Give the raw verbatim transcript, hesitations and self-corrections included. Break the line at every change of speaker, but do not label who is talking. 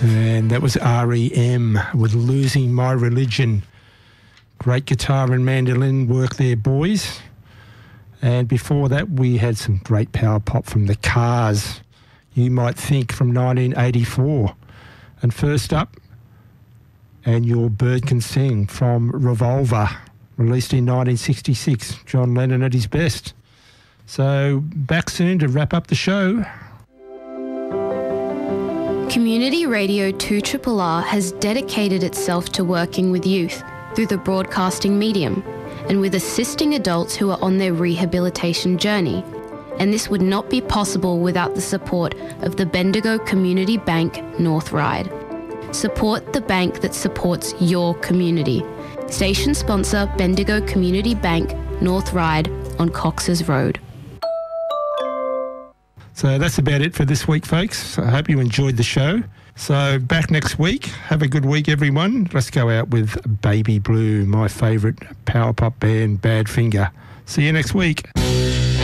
And that was R E M with Losing My Religion. Great guitar and mandolin work there, boys. And before that, we had some great power pop from the Cars. You Might Think from nineteen eighty-four. And first up, And Your Bird Can Sing from Revolver, released in nineteen sixty-six. John Lennon at his best. So back soon to wrap up the show.
Community Radio two R R R has dedicated itself to working with youth through the broadcasting medium and with assisting adults who are on their rehabilitation journey. And this would not be possible without the support of the Bendigo Community Bank North Ryde. Support the bank that supports your community. Station sponsor Bendigo Community Bank North Ryde on Cox's Road.
So that's about it for this week, folks. I hope you enjoyed the show. So back next week. Have a good week, everyone. Let's go out with Baby Blue, my favourite power pop band, Badfinger. See you next week.